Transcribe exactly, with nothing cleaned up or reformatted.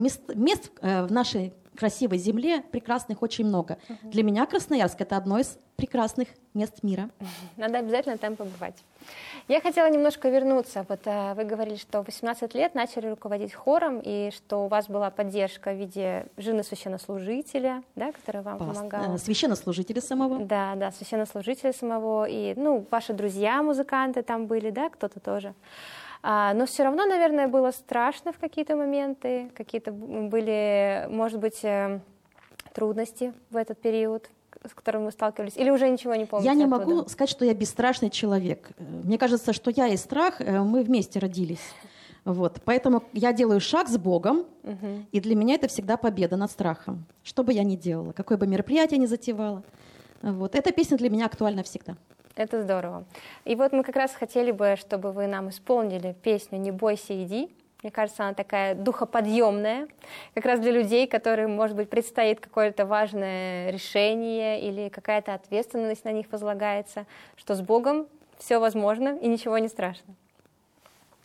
Мест, мест э, в нашей красивой земле прекрасных очень много. Uh-huh. Для меня Красноярск — это одно из прекрасных мест мира. Надо обязательно там побывать. Я хотела немножко вернуться. Вот а, вы говорили, что в восемнадцать лет начали руководить хором, и что у вас была поддержка в виде жены священнослужителя, да, которая вам Паст... помогала. Священнослужителя самого. Да, да, священнослужителя самого. И, ну, ваши друзья музыканты там были, да, кто-то тоже. А, но все равно, наверное, было страшно в какие-то моменты, какие-то были, может быть, трудности в этот период, с которыми вы сталкивались, или уже ничего не помните? Я не оттуда? могу сказать, что я бесстрашный человек. Мне кажется, что я и страх, мы вместе родились. Вот. Поэтому я делаю шаг с Богом, угу. и для меня это всегда победа над страхом. Что бы я ни делала, какое бы мероприятие ни затевала. Вот. Эта песня для меня актуальна всегда. Это здорово. И вот мы как раз хотели бы, чтобы вы нам исполнили песню «Не бойся, иди». Мне кажется, она такая духоподъемная, как раз для людей, которым, может быть, предстоит какое-то важное решение или какая-то ответственность на них возлагается, что с Богом все возможно и ничего не страшно.